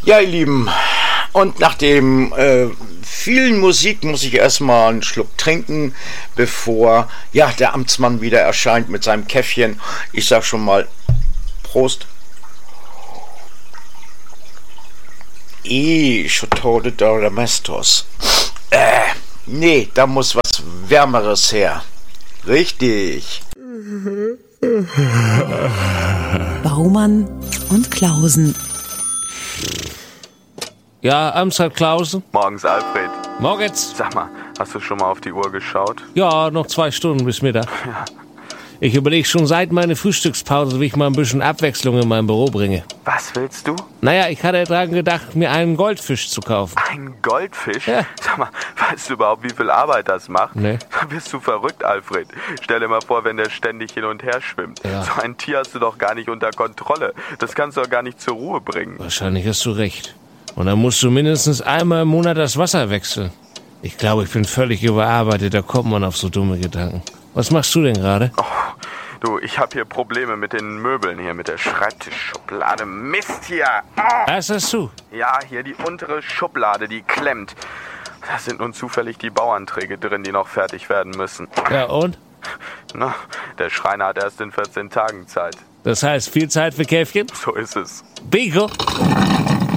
Ja, ihr Lieben, und nach dem vielen Musik muss ich erstmal einen Schluck trinken, bevor der Amtsmann wieder erscheint mit seinem Käffchen. Ich sag schon mal Prost. Chateau de Domestos. Nee, da muss was Wärmeres her. Richtig. Baumann und Klausen. Ja, Amtsrat Klausen. Morgens, Alfred. Morgens. Sag mal, hast du schon mal auf die Uhr geschaut? Ja, noch 2 Stunden bis Mittag. Ja. Ich überlege schon seit meiner Frühstückspause, wie ich mal ein bisschen Abwechslung in mein Büro bringe. Was willst du? Naja, ich hatte dran gedacht, mir einen Goldfisch zu kaufen. Ein Goldfisch? Ja. Sag mal, weißt du überhaupt, wie viel Arbeit das macht? Nee. Bist du verrückt, Alfred? Stell dir mal vor, wenn der ständig hin und her schwimmt. Ja. So ein Tier hast du doch gar nicht unter Kontrolle. Das kannst du doch gar nicht zur Ruhe bringen. Wahrscheinlich hast du recht. Und dann musst du mindestens einmal im Monat das Wasser wechseln. Ich glaube, ich bin völlig überarbeitet, da kommt man auf so dumme Gedanken. Was machst du denn gerade? Oh, du, ich habe hier Probleme mit den Möbeln hier, mit der Schreibtischschublade. Mist hier! Oh. Was hast du? Ja, hier die untere Schublade, die klemmt. Da sind nun zufällig die Bauanträge drin, die noch fertig werden müssen. Ja, und? Na, der Schreiner hat erst in 14 Tagen Zeit. Das heißt, viel Zeit für Käffchen? So ist es. Bingo!